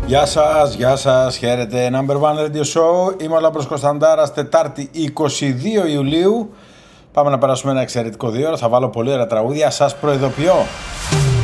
Γεια σας, χαίρετε. Number One Radio Show. Είμαι ο Λάμπρος Κωνσταντάρας, Τετάρτη 22 Ιουλίου. Πάμε να περάσουμε ένα εξαιρετικό 2 ώρα. Θα βάλω πολύ ωραία τραγούδια. Σας προειδοποιώ.